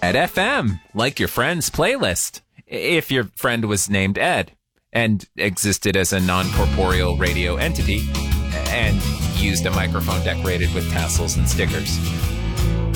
Ed FM, like your friend's playlist. If your friend was named Ed and existed as a non-corporeal radio entity and used a microphone decorated with tassels and stickers.